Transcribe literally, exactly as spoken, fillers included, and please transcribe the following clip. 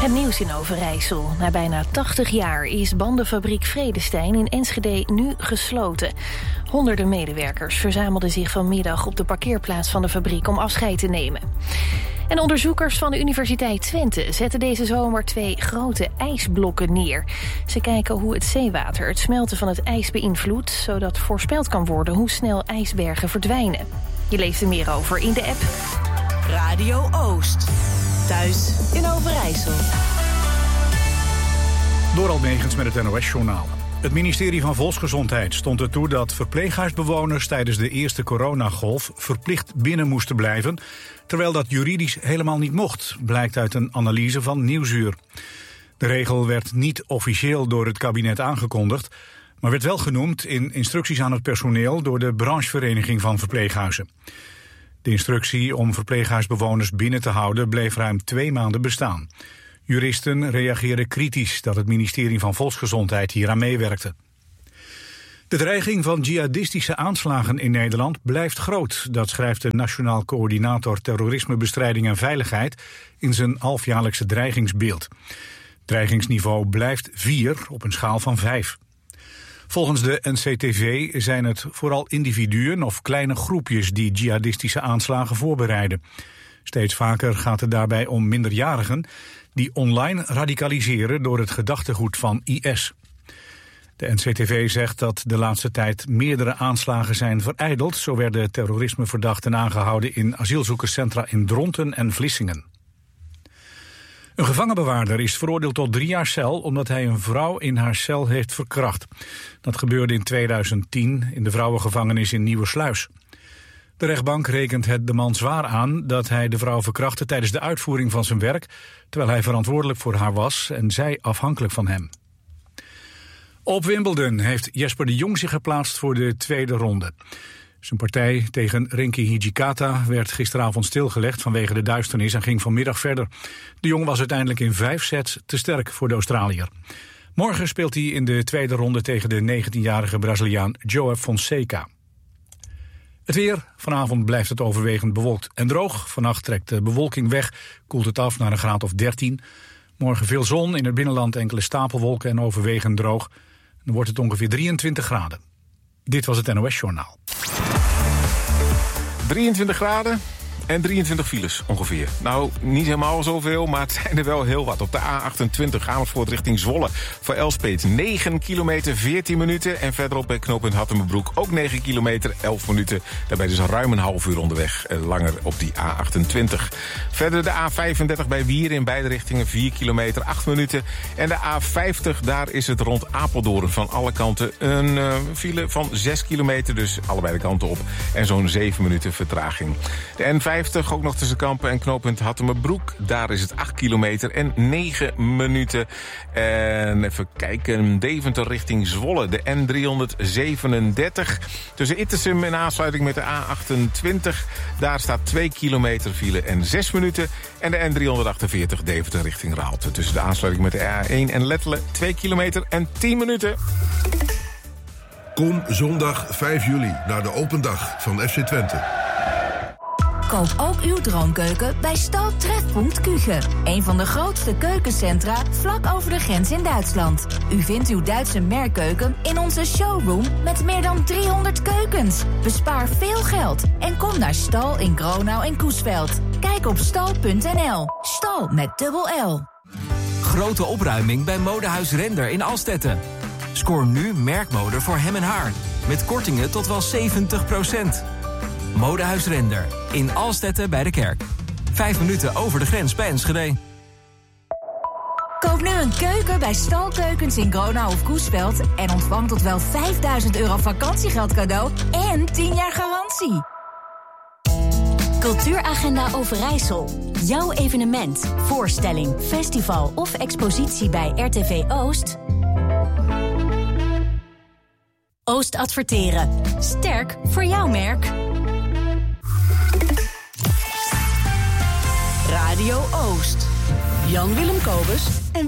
Het nieuws in Overijssel. Na bijna tachtig jaar is bandenfabriek Vredestein in Enschede nu gesloten. Honderden medewerkers verzamelden zich vanmiddag op de parkeerplaats van de fabriek om afscheid te nemen. En onderzoekers van de Universiteit Twente zetten deze zomer twee grote ijsblokken neer. Ze kijken hoe het zeewater het smelten van het ijs beïnvloedt, zodat voorspeld kan worden hoe snel ijsbergen verdwijnen. Je leest er meer over in de app Radio Oost. Thuis in Overijssel. Dorald Megens met het N O S-journaal. Het ministerie van Volksgezondheid stond ertoe dat verpleeghuisbewoners tijdens de eerste coronagolf verplicht binnen moesten blijven, terwijl dat juridisch helemaal niet mocht, blijkt uit een analyse van Nieuwsuur. De regel werd niet officieel door het kabinet aangekondigd, maar werd wel genoemd in instructies aan het personeel door de branchevereniging van verpleeghuizen. De instructie om verpleeghuisbewoners binnen te houden bleef ruim twee maanden bestaan. Juristen reageerden kritisch dat het ministerie van Volksgezondheid hieraan meewerkte. De dreiging van jihadistische aanslagen in Nederland blijft groot. Dat schrijft de Nationaal Coördinator Terrorismebestrijding en Veiligheid in zijn halfjaarlijkse dreigingsbeeld. Het dreigingsniveau blijft vier op een schaal van vijf. Volgens de N C T V zijn het vooral individuen of kleine groepjes die jihadistische aanslagen voorbereiden. Steeds vaker gaat het daarbij om minderjarigen die online radicaliseren door het gedachtegoed van I S. De N C T V zegt dat de laatste tijd meerdere aanslagen zijn verijdeld. Zo werden terrorismeverdachten aangehouden in asielzoekerscentra in Dronten en Vlissingen. Een gevangenbewaarder is veroordeeld tot drie jaar cel omdat hij een vrouw in haar cel heeft verkracht. Dat gebeurde in tweeduizend tien in de vrouwengevangenis in Nieuwersluis. De rechtbank rekent het de man zwaar aan dat hij de vrouw verkrachtte tijdens de uitvoering van zijn werk, terwijl hij verantwoordelijk voor haar was en zij afhankelijk van hem. Op Wimbledon heeft Jesper de Jong zich geplaatst voor de tweede ronde. Zijn partij tegen Rinky Hijikata werd gisteravond stilgelegd vanwege de duisternis en ging vanmiddag verder. De Jong was uiteindelijk in vijf sets te sterk voor de Australiër. Morgen speelt hij in de tweede ronde tegen de negentienjarige Braziliaan João Fonseca. Het weer. Vanavond blijft het overwegend bewolkt en droog. Vannacht trekt de bewolking weg, koelt het af naar een graad of dertien. Morgen veel zon, in het binnenland enkele stapelwolken en overwegend droog. Dan wordt het ongeveer drieëntwintig graden. Dit was het N O S-journaal. drieëntwintig graden en drieëntwintig files ongeveer. Nou, niet helemaal zoveel, maar het zijn er wel heel wat. Op de A achtentwintig Amersfoort richting Zwolle. Voor Elspet negen kilometer, veertien minuten. En verderop bij knooppunt Hattemerbroek ook negen kilometer, elf minuten. Daarbij dus ruim een half uur onderweg, eh, langer op die A achtentwintig. Verder de A vijfendertig bij Wieren in beide richtingen, vier kilometer, acht minuten. En de A vijftig, daar is het rond Apeldoorn van alle kanten een uh, file van zes kilometer. Dus allebei de kanten op. En zo'n zeven minuten vertraging. De N vijftig, ook nog tussen Kampen en knooppunt Hattemerbroek. Daar is het acht kilometer en negen minuten. En even kijken, Deventer richting Zwolle. De N driehonderdzevenendertig. Tussen Ittersum in aansluiting met de A achtentwintig. Daar staat twee kilometer file en zes minuten. En de N driehonderdachtenveertig Deventer richting Raalte. Tussen de aansluiting met de A één en Lettelen twee kilometer en tien minuten. Kom zondag vijf juli naar de open dag van F C Twente. Koop ook uw droomkeuken bij Stal Trefpunt Küche. Een van de grootste keukencentra vlak over de grens in Duitsland. U vindt uw Duitse merkkeuken in onze showroom met meer dan driehonderd keukens. Bespaar veel geld en kom naar Stal in Gronau en Coesveld. Kijk op stal punt n l. Stal met dubbel L. Grote opruiming bij Modehuis Render in Alstetten. Scoor nu merkmode voor hem en haar. Met kortingen tot wel zeventig procent. Modehuis Render in Alstetten bij de Kerk. Vijf minuten over de grens bij Enschede. Koop nu een keuken bij Stalkeukens in Gronau of Coesveld en ontvang tot wel vijfduizend euro vakantiegeld cadeau en tien jaar garantie. Cultuuragenda Overijssel. Jouw evenement, voorstelling, festival of expositie bij R T V Oost? Oost Adverteren. Sterk voor jouw merk. Radio Oost. Jan Willem Kobus en